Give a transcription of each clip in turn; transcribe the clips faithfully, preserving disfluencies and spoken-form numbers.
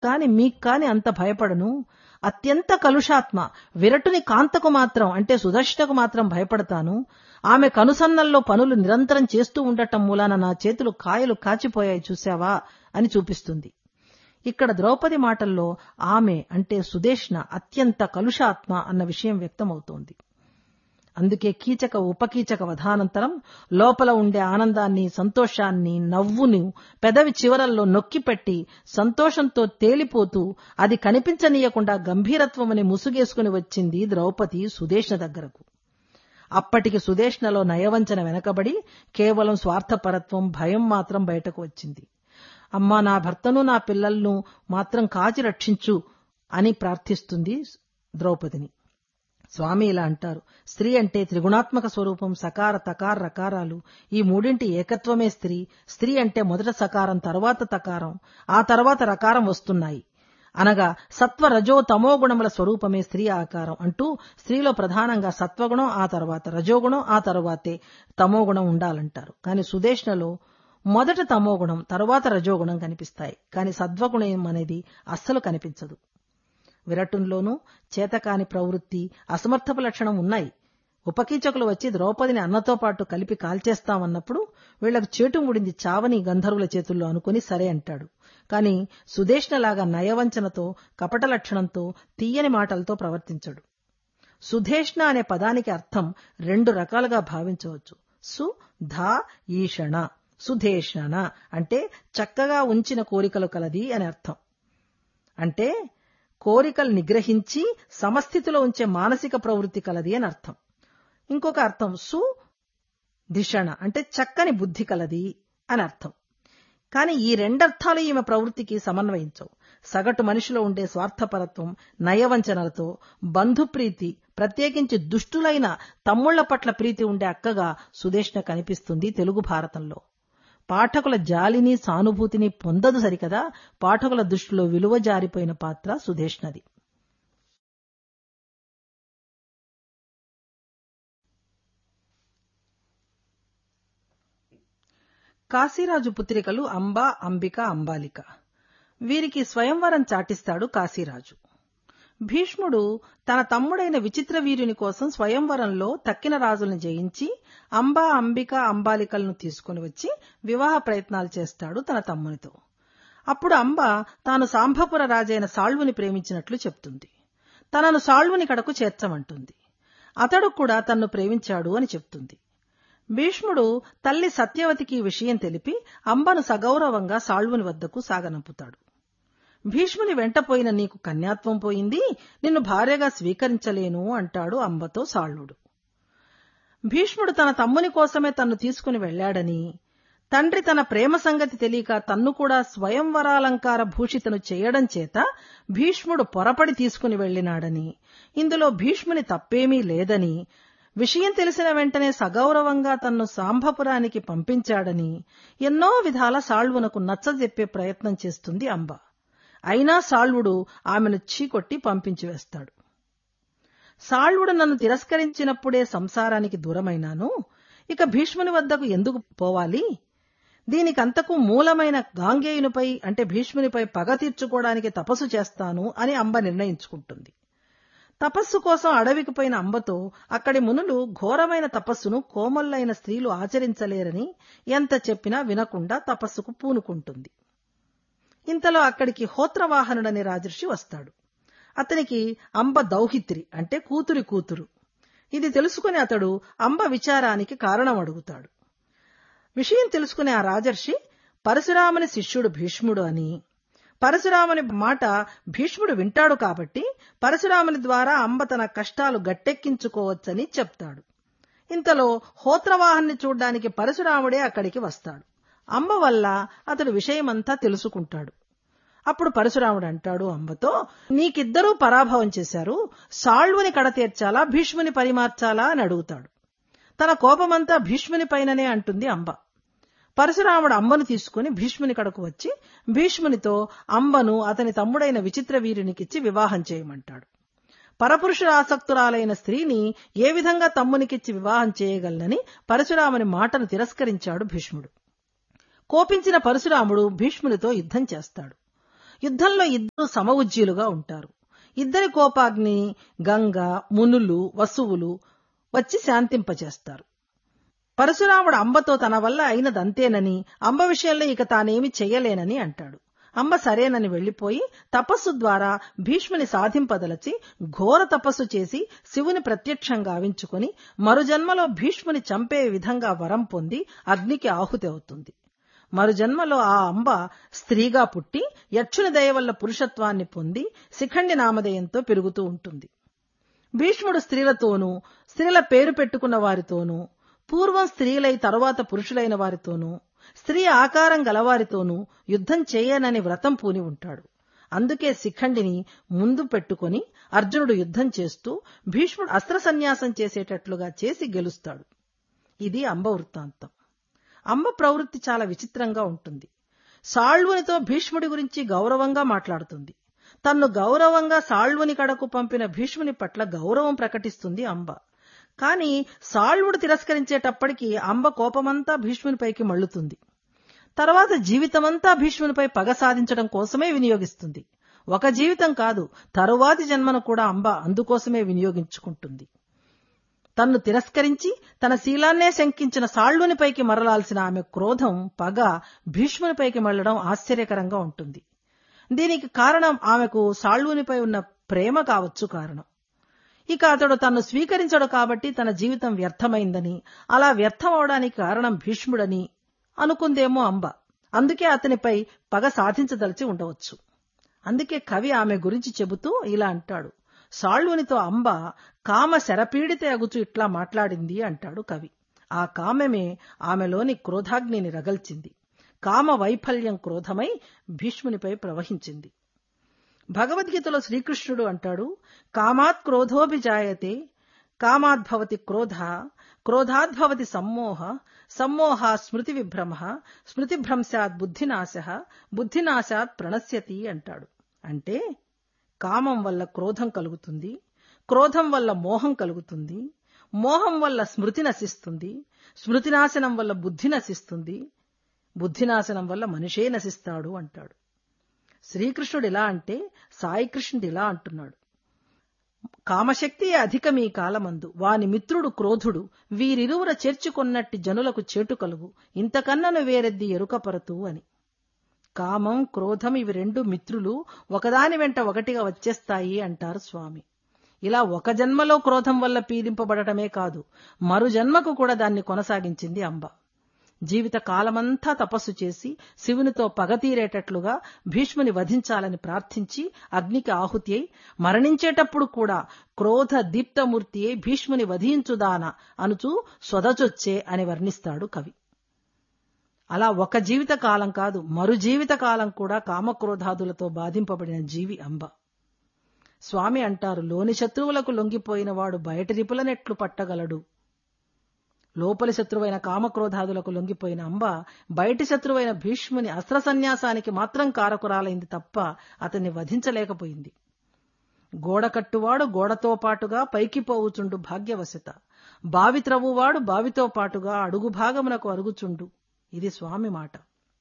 కాని మీకు కాని అంత భయపడను. అత్యంత కలుషాత్మ విరటుని కాంతకు మాత్రం అంటే సుదర్శనకు మాత్రం భయపడతాను. ఆమె కనుసన్నల్లో పనులు నిరంతరం చేస్తూ ఉండటం మూలాన నా చేతులు కాయలు కాచిపోయాయి చూశావా అని చూపిస్తుంది. ఇక్కడ ద్రౌపది మాటల్లో ఆమె అంటే సుదేష్ణ అత్యంత కలుషాత్మ అన్న విషయం వ్యక్తమవుతోంది. అందుకే కీచక ఉపకీచక వధానంతరం లోపల ఉండే ఆనందాన్ని, సంతోషాన్ని, నవ్వును పెదవి చివరల్లో నొక్కిపెట్టి సంతోషంతో తేలిపోతూ అది కనిపించనీయకుండా గంభీరత్వమని ముసుగేసుకుని వచ్చింది ద్రౌపది సుదేష్ణ దగ్గరకు. అప్పటికి సుదేష్ణలో నయవంచన వెనకబడి కేవలం స్వార్థపరత్వం, భయం మాత్రం బయటకు వచ్చింది. అమ్మా, నా భర్తను నా పిల్లలను మాత్రం కాచి రక్షించు అని ప్రార్థిస్తుంది ద్రౌపదిని. స్వామి ఇలా అంటారు, స్త్రీ అంటే త్రిగుణాత్మక స్వరూపం, సకార తకార రకారాలు, ఈ మూడింటి ఏకత్వమే స్త్రీ. స్త్రీ అంటే మొదట సకారం, తర్వాత తకారం, ఆ తర్వాత రకారం వస్తున్నాయి. అనగా సత్వ రజో తమో గుణముల స్వరూపమే స్త్రీ ఆకారం అంటూ స్త్రీలో ప్రధానంగా సత్వగుణం, ఆ తర్వాత రజోగుణం, ఆ తర్వాతే తమోగుణం ఉండాలంటారు. కానీ సుదేష్ణలో మొదట తమోగుణం, తరువాత రజోగుణం కనిపిస్తాయి. కానీ సత్వగుణం అనేది అస్సలు కనిపించదు. విరటుల్లోనూ చేతకాని ప్రవృత్తి, అసమర్థపు లక్షణం ఉన్నాయి. ఉపకీచకులు వచ్చి ద్రౌపదిని అన్నతో పాటు కలిపి కాల్చేస్తామన్నప్పుడు వీళ్లకు చేటు ముడింది చావని గంధర్వుల చేతుల్లో అనుకుని సరే అంటాడు. కాని సుదేష్ణలాగా నయవంచనతో, కపట లక్షణంతో, తీయని మాటలతో ప్రవర్తించడు. సుధేష్ణ అనే పదానికి అర్థం రెండు రకాలుగా భావించవచ్చు. సు ధా ఈషణ. సుధేష్ణ అంటే చక్కగా ఉంచిన కోరికలు కలది అని అర్థం. అంటే కోరికలు నిగ్రహించి సమస్థితిలో ఉంచే మానసిక ప్రవృత్తి కలది అని అర్థం. ఇంకొక అర్థం సు ధిషణ అంటే చక్కని బుద్ధి కలది అని అర్థం. కానీ ఈ రెండర్థాలు ఈమె ప్రవృత్తికి సమన్వయించవు. సగటు మనిషిలో ఉండే స్వార్థపరత్వం, నయవంచనలతో బంధుప్రీతి, ప్రత్యేకించి దుష్టులైన తమ్ముళ్ల పట్ల ప్రీతి ఉండే అక్కగా సుదేష్ణ కనిపిస్తుంది తెలుగు భారతంలో. పాఠకుల జాలిని, సానుభూతిని పొందదు సరికదా, పాఠకుల దృష్టిలో విలువ జారిపోయిన పాత్ర సుదేష్ణది. కాశీరాజు పుత్రికలు అంబ, అంబిక, అంబాలిక. వీరికి స్వయంవరం చాటిస్తాడు కాశీరాజు. భీష్ముడు తన తమ్ముడైన విచిత్రవీర్యుని కోసం స్వయంవరంలో తక్కిన రాజుల్ని జయించి అంబ, అంబిక, అంబాలికలను తీసుకుని వచ్చి వివాహ ప్రయత్నాలు చేస్తాడు తన తమ్మునితో. అప్పుడు అంబ తాను సాంబపుర రాజైన సాళ్వుని ప్రేమించినట్లు చెప్తుంది. తనను సాళ్వుని కడకు చేర్చమంటుంది. అతడు కూడా తన్ను ప్రేమించాడు అని చెప్తుంది. భీష్ముడు తల్లి సత్యవతికి ఈ విషయం తెలిపి అంబను సగౌరవంగా సాళ్వుని వద్దకు సాగనంపుతాడు. భీష్ముని వెంటపోయిన నీకు కన్యాత్వం పోయింది, నిన్ను భార్యగా స్వీకరించలేను అంటాడు అంబతో సాళ్వుడు. భీష్ముడు తన తమ్ముని కోసమే తన్ను తీసుకుని వెళ్లాడని, తండ్రి తన ప్రేమ సంగతి తెలియక తన్ను కూడా స్వయంవరాలంకార భూషితను చేయడం చేత భీష్ముడు పొరపడి తీసుకుని వెళ్లినాడని, ఇందులో భీష్ముని తప్పేమీ లేదని, విషయం తెలిసిన వెంటనే సగౌరవంగా తన్ను సాంబపురానికి పంపించాడని ఎన్నో విధాల సాళ్వునకు నచ్చజెప్పే ప్రయత్నం చేస్తుంది అంబ. అయినా సాళ్వుడు ఆమెను చీకొట్టి పంపించి వేస్తాడు. సాళ్వుడు నన్ను తిరస్కరించినప్పుడే సంసారానికి దూరమైనాను, ఇక భీష్ముని వద్దకు ఎందుకు పోవాలి? దీనికంతకు మూలమైన గాంగేయునిపై అంటే భీష్మునిపై పగ తీర్చుకోవడానికి తపస్సు చేస్తాను అని అంబ నిర్ణయించుకుంటుంది. తపస్సు కోసం అడవికి పోయిన అంబతో అక్కడి మునులు ఘోరమైన తపస్సును కోమల్లైన స్త్రీలు ఆచరించలేరని ఎంత చెప్పినా వినకుండా తపస్సుకు పూనుకుంటుంది. ఇంతలో అక్కడికి హోత్రవాహనుడనే రాజర్షి వస్తాడు. అతనికి అంబ దౌహిత్రి అంటే కూతురి కూతురు. ఇది తెలుసుకుని అతడు అంబ విచారానికి కారణం అడుగుతాడు. విషయం తెలుసుకునే ఆ రాజర్షి పరశురాముని శిష్యుడు భీష్ముడు అని, పరశురాముని మాట భీష్ముడు వింటాడు కాబట్టి పరశురాముని ద్వారా అంబ తన కష్టాలు గట్టెక్కించుకోవచ్చని చెప్తాడు. ఇంతలో హోత్రవాహన్ని చూడ్డానికి పరశురాముడే అక్కడికి వస్తాడు. అంబ వల్ల అతడు విషయమంతా తెలుసుకుంటాడు. అప్పుడు పరశురాముడు అంటాడు అంబతో, నీకిద్దరూ పరాభవం చేశారు, సాళ్వుని కడతీర్చాలా భీష్ముని పరిమార్చాలా అని అడుగుతాడు. తన కోపమంతా భీష్ముని పైననే అంటుంది అంబ. పరశురాముడు అంబను తీసుకుని భీష్ముని కడకు వచ్చి భీష్మునితో అంబను అతని తమ్ముడైన విచిత్రవీర్యునికిచ్చి వివాహం చేయమంటాడు. పరపురుషాసక్తురాలైన స్త్రీని ఏ విధంగా తమ్మునికిచ్చి వివాహం చేయగలనని పరశురాముని మాటను తిరస్కరించాడు భీష్ముడు. కోపించిన పరశురాముడు భీష్మునితో యుద్ధం చేస్తాడు. యుద్ధంలో ఇద్దరు సమఉజ్జీలుగా ఉంటారు. ఇద్దరి కోపాగ్ని గంగ, మునులు, వసువులు వచ్చి శాంతింపచేస్తారు. పరశురాముడు అంబతో తన వల్ల అయినదంతేనని, అంబ విషయంలో ఇక తానేమి చెయ్యలేనని అంటాడు. అంబ సరేనని వెళ్లిపోయి తపస్సు ద్వారా భీష్ముని సాధింపదలచి ఘోర తపస్సు చేసి శివుని ప్రత్యక్షంగా గావించుకుని మరుజన్మలో భీష్ముని చంపే విధంగా వరం పొంది అగ్నికి ఆహుతి అవుతుంది. మరుజన్మలో ఆ అంబ స్త్రీగా పుట్టి యక్షుని దయ వల్ల పురుషత్వాన్ని పొంది శిఖండి నామధేయంతో పెరుగుతూ ఉంటుంది. భీష్ముడు స్త్రీలతోనూ, స్త్రీల పేరు పెట్టుకున్న వారితోనూ, పూర్వం స్త్రీలై తరువాత పురుషులైన వారితోనూ, స్త్రీ ఆకారం గలవారితోనూ యుద్ధం చేయనని వ్రతం పూని ఉంటాడు. అందుకే శిఖండిని ముందు పెట్టుకుని అర్జునుడు యుద్ధం చేస్తూ భీష్ముడు అస్త్ర సన్యాసం చేసేటట్లుగా చేసి గెలుస్తాడు. ఇది అంబ వృత్తాంతం. అంబ ప్రవృత్తి చాలా విచిత్రంగా ఉంటుంది. సాళ్వునితో భీష్ముడి గురించి గౌరవంగా మాట్లాడుతుంది. తన్ను గౌరవంగా సాళ్వుని కడకు పంపిన భీష్ముని పట్ల గౌరవం ప్రకటిస్తుంది అంబ. కాని సాళ్వుడు తిరస్కరించేటప్పటికి అంబ కోపమంతా భీష్మునిపైకి మళ్లుతుంది. తర్వాత జీవితమంతా భీష్మునిపై పగ సాధించడం కోసమే వినియోగిస్తుంది. ఒక జీవితం కాదు, తరువాతి జన్మను కూడా అంబ అందుకోసమే వినియోగించుకుంటుంది. తన్ను తిరస్కరించి తన శీలాన్నే శంకించిన సాళ్వునిపైకి మరలాల్సిన ఆమె క్రోధం, పగ భీష్మునిపైకి మళ్లడం ఆశ్చర్యకరంగా ఉంటుంది. దీనికి కారణం ఆమెకు సాళ్వునిపై ఉన్న ప్రేమ కావచ్చు కారణం. ఇక అతడు తన్ను స్వీకరించడు కాబట్టి తన జీవితం వ్యర్థమైందని, అలా వ్యర్థమవడానికి కారణం భీష్ముడని అనుకుందేమో అంబ. అందుకే అతనిపై పగ సాధించదలిచి ఉండవచ్చు. అందుకే కవి ఆమె గురించి చెబుతూ ఇలా అంటాడు: సాళ్వునితో అంబ కామ శరపీడితే అగుచు ఇట్లా మాట్లాడింది అంటాడు కవి. ఆ కామమే ఆమెలోని క్రోధాగ్నిని రగల్చింది. కామ వైఫల్యం క్రోధమై భీష్మునిపై ప్రవహించింది. భగవద్గీతలో శ్రీకృష్ణుడు అంటాడు: కామాత్ క్రోధోభిజాయతే, కామాద్భవతి క్రోధ, క్రోధాద్భవతి సమ్మోహ, సమ్మోహ స్మృతి విభ్రమ, స్మృతిభ్రంశాత్ బుద్ధినాశ, బుద్ధినాశాత్ ప్రణశ్యతి అంటాడు. అంటే కామం వల్ల క్రోధం కలుగుతుంది, క్రోధం వల్ల మోహం కలుగుతుంది, మోహం వల్ల స్మృతి నశిస్తుంది, స్మృతినాశనం వల్ల బుద్ధి నశిస్తుంది, బుద్ధినాశనం వల్ల మనిషే నశిస్తాడు అంటాడు. శ్రీకృష్ణుడు ఇలా అంటే సాయికృష్ణుడు ఇలా అంటున్నాడు: కామశక్తి అధికమీ కాలమందు, వాని మిత్రుడు క్రోధుడు, వీరిరువుర చేర్చుకొన్నట్టి జనులకు చేటు కలుగు, ఇంతకన్నను వేరెద్ది ఎరుకపరతు అని. కామం, క్రోధం ఇవి రెండు మిత్రులు, ఒకదాని వెంట ఒకటిగా వచ్చేస్తాయి అంటారు స్వామి. ఇలా ఒక జన్మలో క్రోధం వల్ల పీడింపబడటమే కాదు, మరు జన్మకు కూడా దాన్ని కొనసాగించింది అంబ. జీవిత కాలమంతా తపస్సు చేసి శివునితో పగ తీరేటట్లుగా భీష్ముని వధించాలని ప్రార్థించి అగ్నికి ఆహుతి అయి మరణించేటప్పుడు కూడా క్రోధ దీప్తమూర్తి అయి భీష్ముని వధించుదాన అనుచూ స్వదచొచ్చే అని వర్ణిస్తాడు కవి. అలా ఒక జీవిత కాలం కాదు, మరు జీవిత కాలం కూడా కామక్రోధాదులతో బాధింపబడిన జీవి అంబ. స్వామి అంటారు: లోని శత్రువులకు లొంగిపోయిన వాడు బయటి రిపులనెట్లు పట్టగలడు. లోపలి శత్రువైన కామక్రోధాదులకు లొంగిపోయిన అంబ బయటి శత్రువైన భీష్ముని అస్త్ర సన్యాసానికి మాత్రం కారకురాలైంది తప్ప అతన్ని వధించలేకపోయింది. గోడ కట్టువాడు గోడతో పాటుగా పైకి పోవుచుండు భాగ్యవశత, బావి త్రవ్వువాడు బావితో పాటుగా అడుగు భాగమునకు అరుగుచుండు. ఇది స్వామి మాట.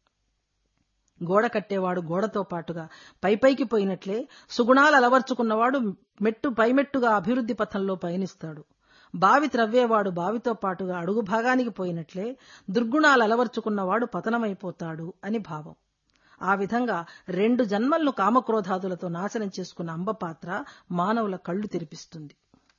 గోడ కట్టేవాడు గోడతో పాటుగా పైపైకి పోయినట్లే సుగుణాలు అలవర్చుకున్నవాడు మెట్టు పైమెట్టుగా అభివృద్ధి పథంలో పయనిస్తాడు. బావి త్రవ్వేవాడు బావితో పాటుగా అడుగు భాగానికి పోయినట్లే దుర్గుణాలు అలవర్చుకున్నవాడు పతనమైపోతాడు అని భావం. ఆ విధంగా రెండు జన్మలను కామక్రోధాదులతో నాశనం చేసుకున్న అంబ పాత్ర మానవుల కళ్లు తెరిపిస్తుంది.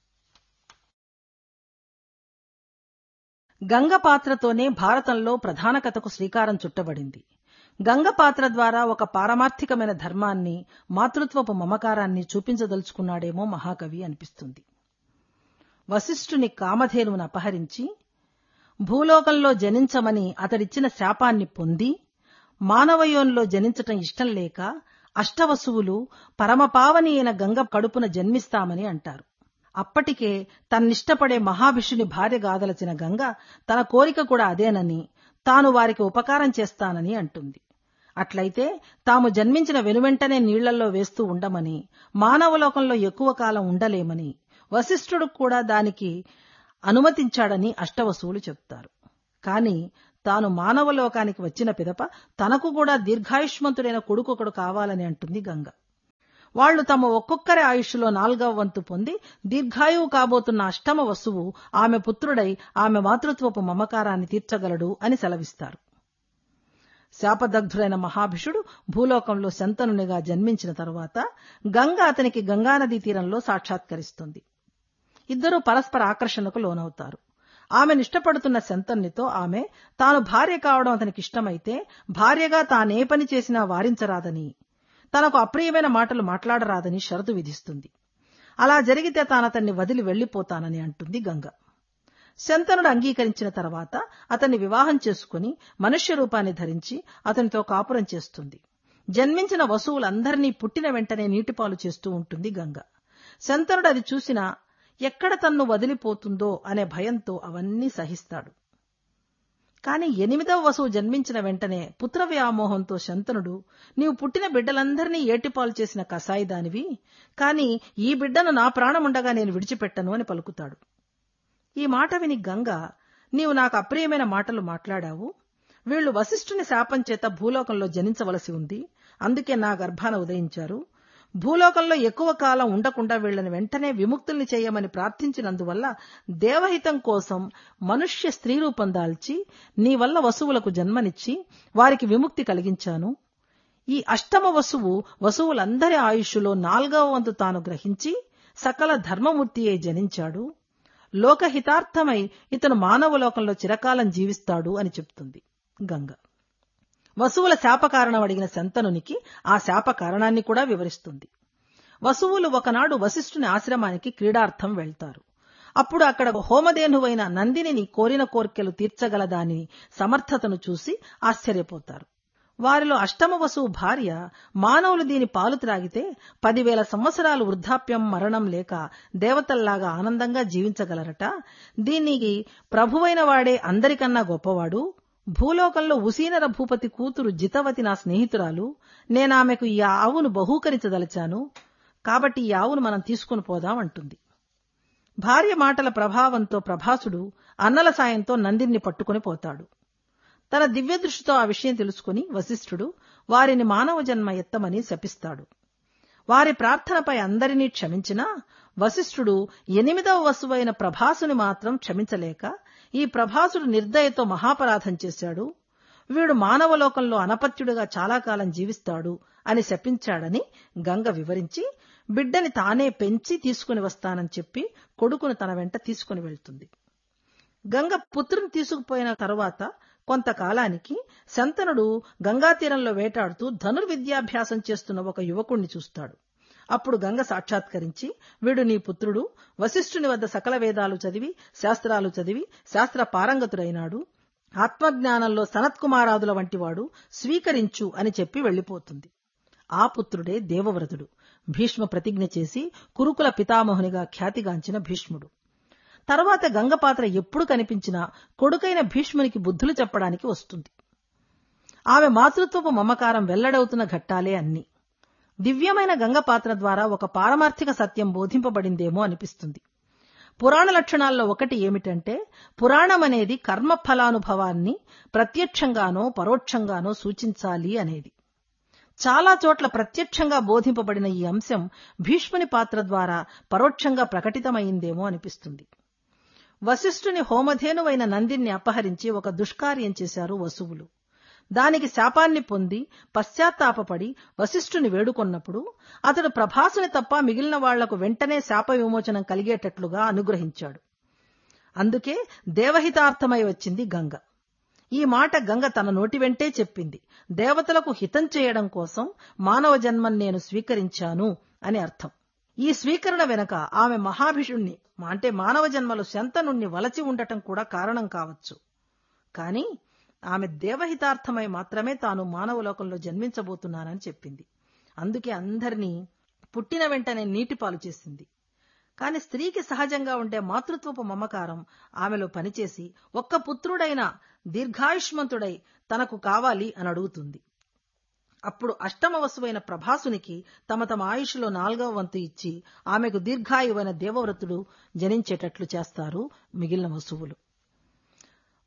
గంగ పాత్రతోనే భారతంలో ప్రధాన కథకు శ్రీకారం చుట్టబడింది. గంగ పాత్ర ద్వారా ఒక పారమార్థికమైన ధర్మాన్ని, మాతృత్వపు మమకారాన్ని చూపించదలుచుకున్నాడేమో మహాకవి అనిపిస్తుంది. వశిష్ఠుని కామధేనువును అపహరించి భూలోకంలో జనించమని అతడిచ్చిన శాపాన్ని పొంది మానవయోనిలో జనించటం ఇష్టం లేక అష్టవసువులు పరమపావని అయిన గంగ కడుపున జన్మిస్తామని అంటారు. అప్పటికే తన్నిష్టపడే మహాభిషుని భార్య గాదలచిన గంగ తన కోరిక కూడా అదేనని, తాను వారికి ఉపకారం చేస్తానని అంటుంది. అట్లయితే తాము జన్మించిన వెనువెంటనే నీళ్లలో వేస్తూ ఉండమని, మానవలోకంలో ఎక్కువ కాలం ఉండలేమని, వశిష్ఠుడు కూడా దానికి అనుమతించాడని అష్టవసువులు చెప్తారు. కాని తాను మానవలోకానికి వచ్చిన పిదప తనకు కూడా దీర్ఘాయుష్మంతుడైన కొడుకొకడు కావాలని అంటుంది గంగ. వాళ్లు తమ ఒక్కొక్కరి ఆయుష్లో నాల్గవ వంతు పొంది దీర్ఘాయువు కాబోతున్న అష్టమ వసువు ఆమె పుత్రుడై ఆమె మాతృత్వపు మమకారాన్ని తీర్చగలడు అని సెలవిస్తారు. శాపదగ్ధుడైన మహాభిషుడు భూలోకంలో శంతనునిగా జన్మించిన తరువాత గంగ అతనికి గంగానదీ తీరంలో సాక్షాత్కరిస్తుంది. ఇద్దరూ పరస్పర ఆకర్షణకు లోనవుతారు. ఆమెనిష్టపడుతున్న శంతనునితో ఆమె తాను భార్య కావడం అతనికిష్టమైతే భార్యగా తానే పని చేసినా వారించరాదని, తనకు అప్రియమైన మాటలు మాట్లాడరాదని షరతు విధిస్తుంది. అలా జరిగితే తానతన్ని వదిలి వెళ్లిపోతానని అంటుంది గంగ. శంతనుడు అంగీకరించిన తర్వాత అతన్ని వివాహం చేసుకుని మనుష్య రూపాన్ని ధరించి అతనితో కాపురం చేస్తుంది. జన్మించిన వసువులందరినీ పుట్టిన వెంటనే నీటిపాలు చేస్తూ ఉంటుంది గంగ. శంతనుడు అది చూసినా ఎక్కడ తన్ను వదిలిపోతుందో అనే భయంతో అవన్నీ సహిస్తాడు. కాని ఎనిమిదవ వసువు జన్మించిన వెంటనే పుత్ర వ్యామోహంతో శంతనుడు, నీవు పుట్టిన బిడ్డలందరినీ ఏటిపాలు చేసిన కసాయిదానివి, కాని ఈ బిడ్డను నా ప్రాణముండగా నేను విడిచిపెట్టను అని పలుకుతాడు. ఈ మాట విని గంగ, నీవు నాకు అప్రియమైన మాటలు మాట్లాడావు, వీళ్లు వశిష్ఠుని శాపం చేత భూలోకంలో జనించవలసి ఉంది, అందుకే నా గర్భాన ఉదయించారు. భూలోకంలో ఎక్కువ కాలం ఉండకుండా వీళ్లను వెంటనే విముక్తుల్ని చేయమని ప్రార్థించినందువల్ల దేవహితం కోసం మనుష్య స్త్రీ రూపం దాల్చి నీ వల్ల వసువులకు జన్మనిచ్చి వారికి విముక్తి కలిగించాను. ఈ అష్టమ వసువు వసువులందరి ఆయుష్లో నాల్గవ వంతు తాను గ్రహించి సకల ధర్మమూర్తియే జనించాడు. లోకహితార్థమై ఇతను మానవలోకంలో చిరకాలం జీవిస్తాడు అని చెప్తుంది గంగ. వసువుల శాపకారణం అడిగిన శంతనునికి ఆ శాప కారణాన్ని కూడా వివరిస్తుంది. వసువులు ఒకనాడు వశిష్ఠుని ఆశ్రమానికి క్రీడార్థం వెళ్తారు. అప్పుడు అక్కడ హోమధేనువైన నందినిని కోరిన కోర్కెలు తీర్చగలదాని సమర్థతను చూసి ఆశ్చర్యపోతారు. వారిలో అష్టమ వసువు భార్య, మానవులు దీని పాలు త్రాగితే పదివేల సంవత్సరాలు వృద్ధాప్యం మరణం లేక దేవతల్లాగా ఆనందంగా జీవించగలరట. దీనికి ప్రభువైన వాడే అందరికన్నా గొప్పవాడు. భూలోకంలో ఉసీనర భూపతి కూతురు జితవతి నా స్నేహితురాలు. నేనామెకు ఈ ఆవును బహూకరించదలిచాను, కాబట్టి ఈ ఆవును మనం తీసుకుని పోదాం అంటుంది. భార్య మాటల ప్రభావంతో ప్రభాసుడు అన్నల సాయంతో నందిని పట్టుకుని పోతాడు. తన దివ్యదృష్టితో ఆ విషయం తెలుసుకుని వశిష్ఠుడు వారిని మానవ జన్మ ఎత్తమని శపిస్తాడు. వారి ప్రార్థనపై అందరినీ క్షమించినా వశిష్ఠుడు ఎనిమిదవ వసువైన ప్రభాసుని మాత్రం క్షమించలేక, ఈ ప్రభాసుడు నిర్దయతో మహాపరాధం చేశాడు, వీడు మానవలోకంలో అనపత్యుడిగా చాలా కాలం జీవిస్తాడు అని శపించాడని గంగ వివరించి బిడ్డని తానే పెంచి తీసుకుని వస్తానని చెప్పి కొడుకును తన వెంట తీసుకుని వెళ్తుంది. గంగ పుత్రుని తీసుకుపోయిన తరువాత కొంతకాలానికి శంతనుడు గంగాతీరంలో వేటాడుతూ ధనుర్విద్యాభ్యాసం చేస్తున్న ఒక యువకుణ్ణి చూస్తాడు. అప్పుడు గంగ సాక్షాత్కరించి, వీడు నీ పుత్రుడు, వశిష్ఠుని వద్ద సకల వేదాలు చదివి శాస్త్రాలు చదివి శాస్త్ర పారంగతుడైనాడు, ఆత్మజ్ఞానంలో సనత్కుమారాదుల వంటివాడు, స్వీకరించు అని చెప్పి వెళ్లిపోతుంది. ఆ పుత్రుడే దేవవ్రతుడు, భీష్మ ప్రతిజ్ఞ చేసి కురుకుల పితామహునిగా ఖ్యాతిగాంచిన భీష్ముడు. తర్వాత గంగ పాత్ర ఎప్పుడు కనిపించినా కొడుకైన భీష్మునికి బుద్ధులు చెప్పడానికి వస్తుంది. ఆమె మాతృత్వపు మమకారం వెల్లడవుతున్న ఘట్టాలే అన్ని. దివ్యమైన గంగ పాత్ర ద్వారా ఒక పారమార్థిక సత్యం బోధింపబడిందేమో అనిపిస్తుంది. పురాణ లక్షణాల్లో ఒకటి ఏమిటంటే, పురాణం అనేది కర్మఫలానుభవాన్ని ప్రత్యక్షంగానో పరోక్షంగానో సూచించాలి అనేది. చాలా చోట్ల ప్రత్యక్షంగా బోధింపబడిన ఈ అంశం భీష్ముని పాత్ర ద్వారా పరోక్షంగా ప్రకటితమైందేమో అనిపిస్తుంది. వశిష్ఠుని హోమధేనువైన నందిని అపహరించి ఒక దుష్కార్యం చేశారు వసువులు. దానికి శాపాన్ని పొంది పశ్చాత్తాపపడి వశిష్ఠుని వేడుకొన్నప్పుడు అతడు ప్రభాసుని తప్ప మిగిలిన వాళ్లకు వెంటనే శాప విమోచనం కలిగేటట్లుగా అనుగ్రహించాడు. అందుకే దేవహితార్థమై వచ్చింది గంగ. ఈ మాట గంగ తన నోటి వెంటే చెప్పింది. దేవతలకు హితం చేయడం కోసం మానవ జన్మం నేను స్వీకరించాను అని అర్థం. ఈ స్వీకరణ వెనక ఆమె మహాభిషుణ్ణి అంటే మానవ జన్మలో శంతనుణ్ణి వలచి ఉండటం కూడా కారణం కావచ్చు. కాని ఆమె దేవహితార్థమై మాత్రమే తాను మానవలోకంలో జన్మించబోతున్నానని చెప్పింది. అందుకే అందరినీ పుట్టిన వెంటనే నీటిపాలు చేసింది. కాని స్త్రీకి సహజంగా ఉండే మాతృత్వపు మమకారం ఆమెలో పనిచేసి ఒక్క పుత్రుడైన దీర్ఘాయుష్మంతుడై తనకు కావాలి అని అడుగుతుంది. అప్పుడు అష్టమ వసువైన ప్రభాసునికి తమ తమ ఆయుష్లో నాలుగవ వంతు ఇచ్చి ఆమెకు దీర్ఘాయువైన దేవవ్రతుడు జనించేటట్లు చేస్తారు మిగిలిన వసువులు.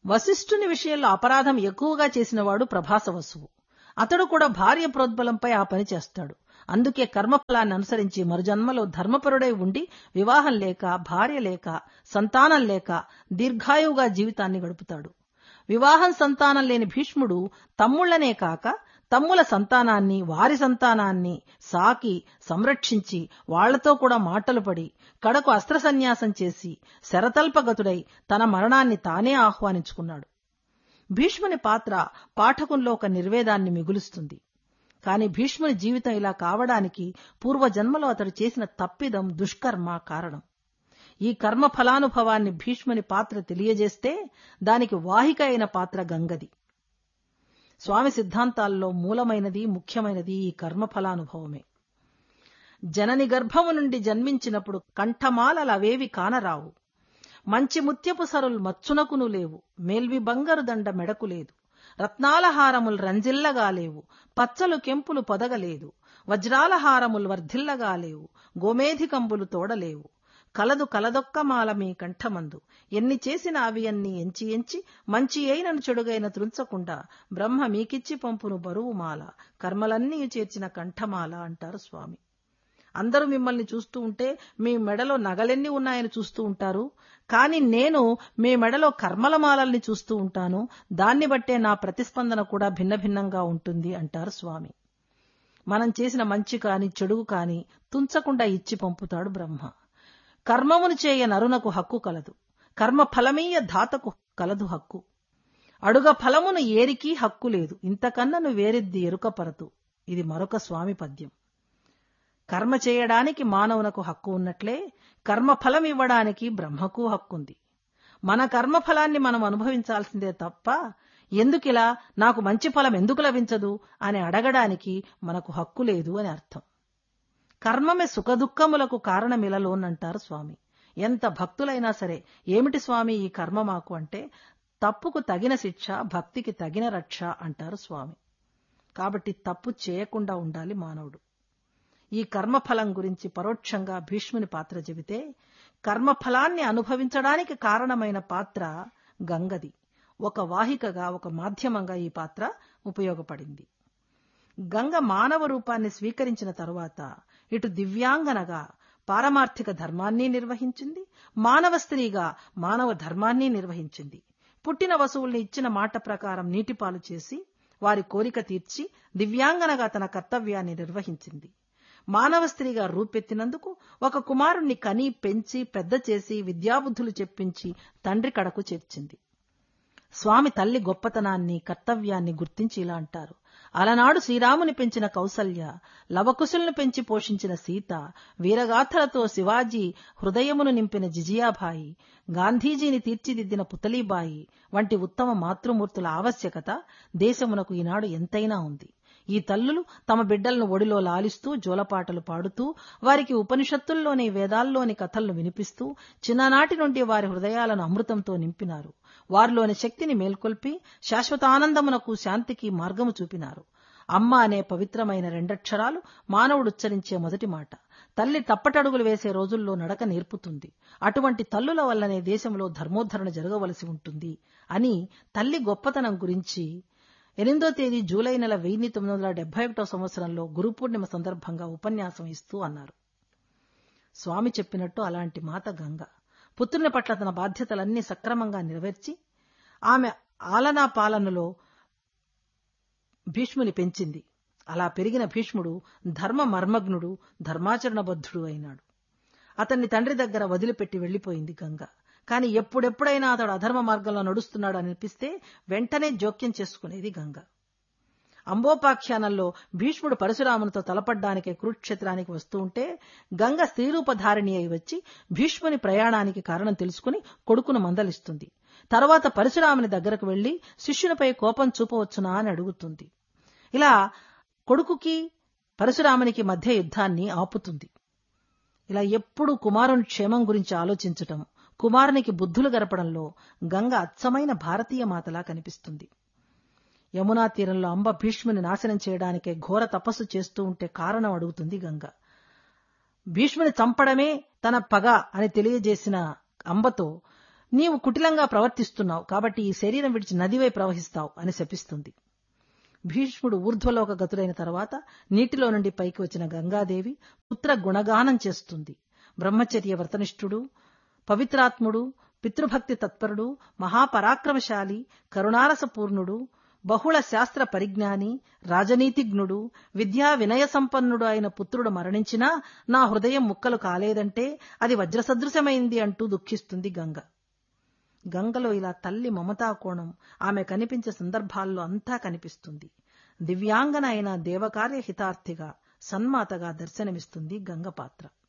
వశిష్ఠుని విషయంలో అపరాధం ఎక్కువగా చేసినవాడు ప్రభాస వసువు. అతడు కూడా భార్య ప్రోద్బలంపై ఆ పని చేస్తాడు. అందుకే కర్మఫలాన్ని అనుసరించి మరుజన్మలో ధర్మపరుడై ఉండి వివాహం లేక, భార్య లేక, సంతానం లేక దీర్ఘాయువుగా జీవితాన్ని గడుపుతాడు. వివాహం సంతానం లేని భీష్ముడు తమ్ముళ్లనే కాక తమ్ముల సంతానాన్ని, వారి సంతానాన్ని సాకి సంరక్షించి వాళ్లతో కూడా మాటలు పడి కడకు అస్త్ర సన్యాసం చేసి శరతల్పగతుడై తన మరణాన్ని తానే ఆహ్వానించుకున్నాడు. భీష్ముని పాత్ర పాఠకుల్లో ఒక నిర్వేదాన్ని మిగులుస్తుంది. కాని భీష్ముని జీవితం ఇలా కావడానికి పూర్వజన్మలో అతడు చేసిన తప్పిదం, దుష్కర్మ కారణం. ఈ కర్మ ఫలానుభవాన్ని భీష్ముని పాత్ర తెలియజేస్తే దానికి వాహిక అయిన పాత్ర గంగది. స్వామి సిద్ధాంతాల్లో మూలమైనది, ముఖ్యమైనది ఈ కర్మఫలానుభవమే. జనని గర్భము నుండి జన్మించినప్పుడు కంఠమాలలవేవి కానరావు, మంచి ముత్యపు సరుల్ మచ్చునకును లేవు, మేల్వి బంగారు దండ మెడకు లేదు, రత్నాల హారములు రంజిల్లగా లేవు, పచ్చలు కెంపులు పొదగలేదు, వజ్రాల హారములు వర్ధిల్లగా లేవు, గోమేధికంబులు తోడలేవు, కలదు కలదొక్క మాల మీ కంఠమందు, ఎన్ని చేసిన అవి అన్ని ఎంచి ఎంచి మంచి అయినను చెడుగైన త్రుంచకుండా బ్రహ్మ మీకిచ్చి పంపును బరువు మాల, కర్మలన్నీ చేర్చిన కంఠమాల అంటారు స్వామి. అందరూ మిమ్మల్ని చూస్తూ ఉంటే మీ మెడలో నగలెన్ని ఉన్నాయని చూస్తూ ఉంటారు. కాని నేను మీ మెడలో కర్మల మాలల్ని చూస్తూ ఉంటాను. దాన్ని బట్టే నా ప్రతిస్పందన కూడా భిన్న భిన్నంగా ఉంటుంది అంటారు స్వామి. మనం చేసిన మంచి కాని చెడు కాని తుంచకుండా ఇచ్చి పంపుతాడు బ్రహ్మ. కర్మమును చేయ నరునకు హక్కు కలదు, కర్మ ఫలమీయ ధాతకు కలదు హక్కు, అడుగ ఫలమును ఏరికి హక్కు లేదు, ఇంతకన్నను వేరెద్ది ఎరుకపరతు. ఇది మరొక స్వామి పద్యం. కర్మ చేయడానికి మానవునకు హక్కు ఉన్నట్లే కర్మఫలం ఇవ్వడానికి బ్రహ్మకు హక్కుంది. మన కర్మఫలాన్ని మనం అనుభవించాల్సిందే తప్ప ఎందుకిలా, నాకు మంచి ఫలం ఎందుకు లభించదు అని అడగడానికి మనకు హక్కు లేదు అని అర్థం. కర్మమే సుఖదుఖములకు కారణమిలలోనంటారు స్వామి. ఎంత భక్తులైనా సరే, ఏమిటి స్వామి ఈ కర్మ మాకు అంటే, తప్పుకు తగిన శిక్ష, భక్తికి తగిన రక్ష అంటారు స్వామి. కాబట్టి తప్పు చేయకుండా ఉండాలి మానవుడు. ఈ కర్మఫలం గురించి పరోక్షంగా భీష్ముని పాత్ర చెబితే, కర్మఫలాన్ని అనుభవించడానికి కారణమైన పాత్ర గంగది. ఒక వాహికగా, ఒక మాధ్యమంగా ఈ పాత్ర ఉపయోగపడింది. గంగ మానవ రూపాన్ని స్వీకరించిన తరువాత ఇటు దివ్యాంగనగా పారమార్థిక ధర్మాన్ని నిర్వహించింది, మానవ స్త్రీగా మానవ ధర్మాన్ని నిర్వహించింది. పుట్టిన వసువుల్ని ఇచ్చిన మాట ప్రకారం నీటిపాలు చేసి వారి కోరిక తీర్చి దివ్యాంగనగా తన కర్తవ్యాన్ని నిర్వహించింది. మానవ స్త్రీగా రూపెత్తినందుకు ఒక కుమారుణ్ణి కని పెంచి పెద్ద చేసి విద్యాబుద్ధులు చెప్పించి తండ్రి కడకు చేర్చింది. స్వామి తల్లి గొప్పతనాన్ని, కర్తవ్యాన్ని గుర్తించి ఇలా అంటారు: అలనాడు శ్రీరాముని పెంచిన కౌసల్య, లవకుశులను పెంచి పోషించిన సీత, వీరగాథలతో శివాజీ హృదయమును నింపిన జిజియాబాయి, గాంధీజీని తీర్చిదిద్దిన పుతలీబాయి వంటి ఉత్తమ మాతృమూర్తుల ఆవశ్యకత దేశమునకు ఈనాడు ఎంతైనా ఉంది. ఈ తల్లులు తమ బిడ్డలను ఒడిలో లాలిస్తూ జోలపాటలు పాడుతూ వారికి ఉపనిషత్తుల్లోని, వేదాల్లోని కథలను వినిపిస్తూ చిన్ననాటి నుండి వారి హృదయాలను అమృతంతో నింపినారు. వారిలోని శక్తిని మేల్కొల్పి శాశ్వతానందమునకు, శాంతికి మార్గము చూపినారు. అమ్మ అనే పవిత్రమైన రెండక్షరాలు మానవుడు ఉచ్చరించే మొదటి మాట. తల్లి తప్పటడుగులు వేసే రోజుల్లో నడక నేర్పుతుంది. అటువంటి తల్లుల వల్లనే దేశంలో ధర్మోద్ధరణ జరగవలసి ఉంటుంది అని తల్లి గొప్పతనం గురించి ఎనిమిదో తేదీ జూలై నెల వెయ్యి తొమ్మిది వందల డెబ్బై ఒకటో సంవత్సరంలో గురు పూర్ణిమ సందర్భంగా ఉపన్యాసం ఇస్తూ అన్నారు. స్వామి చెప్పినట్టు అలాంటి మాత గంగ పుత్రుని పట్ల తన బాధ్యతలన్నీ సక్రమంగా నెరవేర్చి ఆమె ఆలనా పాలనలో భీష్ముని పెంచింది. అలా పెరిగిన భీష్ముడు ధర్మ మర్మజ్ఞుడు, ధర్మాచరణబద్ధుడు అయినాడు. అతన్ని తండ్రి దగ్గర వదిలిపెట్టి వెళ్లిపోయింది గంగ. కాని ఎప్పుడెప్పుడైనా అతడు అధర్మ మార్గంలో నడుస్తున్నాడు అనిపిస్తే వెంటనే జోక్యం చేసుకునేది గంగ. అంబోపాఖ్యానంలో భీష్ముడు పరశురామునితో తలపడ్డానికే కురుక్షేత్రానికి వస్తూ ఉంటే గంగ స్త్రీరూపధారిణి అయి వచ్చి భీష్ముని ప్రయాణానికి కారణం తెలుసుకుని కొడుకును మందలిస్తుంది. తర్వాత పరశురాముని దగ్గరకు వెళ్లి శిష్యునిపై కోపం చూపవచ్చునా అని అడుగుతుంది. ఇలా కొడుకుకి పరశురామునికి మధ్య యుద్ధాన్ని ఆపుతుంది. ఇలా ఎప్పుడూ కుమారుని క్షేమం గురించి ఆలోచించటం, కుమారునికి బుద్ధులు గరపడంలో గంగ అచ్చమైన భారతీయ మాతలా కనిపిస్తుంది. యమునా తీరంలో అంబ భీష్ముని నాశనం చేయడానికే ఘోర తపస్సు చేస్తూ ఉంటే కారణం అడుగుతుంది గంగ. భీష్ముని చంపడమే తన పగ అని తెలియజేసిన అంబతో, నీవు కుటిలంగా ప్రవర్తిస్తున్నావు కాబట్టి ఈ శరీరం విడిచి నదివై ప్రవహిస్తావు అని శపిస్తుంది. భీష్ముడు ఊర్ధ్వలోక గతులైన తర్వాత నీటిలో నుండి పైకి వచ్చిన గంగాదేవి పుత్ర గుణగానం చేస్తుంది. బ్రహ్మచర్య వ్రతనిష్ఠుడు, పవిత్రాత్ముడు, పితృభక్తి తత్పరుడు, మహాపరాక్రమశాలి, కరుణారసపూర్ణుడు, బహుళ శాస్త్ర పరిజ్ఞాని, రాజనీతిజ్ఞుడు, విద్యా వినయ సంపన్నుడు అయిన పుత్రుడు మరణించినా నా హృదయం ముక్కలు కాలేదంటే అది వజ్రసదృశమైంది అంటూ దుఃఖిస్తుంది గంగ. గంగలో ఇలా తల్లి మమతా కోణం ఆమె కనిపించే సందర్భాల్లో అంతా కనిపిస్తుంది. దివ్యాంగన అయిన దేవకార్య హితార్థిగా, సన్మాతగా దర్శనమిస్తుంది గంగ పాత్ర.